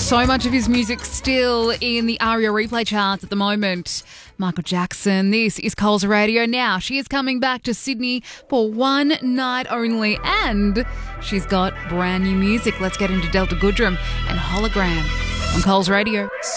So much of his music still in the ARIA replay charts at the moment. Michael Jackson, this is Coles Radio. Now, she is coming back to Sydney for one night only, and she's got brand new music. Let's get into Delta Goodrem and Hologram on Coles Radio.